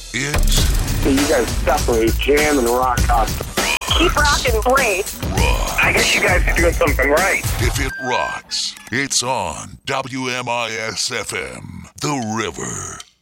It's So you guys separate jam and rock out. Keep rocking, please. rock. I guess you guys are doing something right. If it rocks, it's on WMIS FM, The River.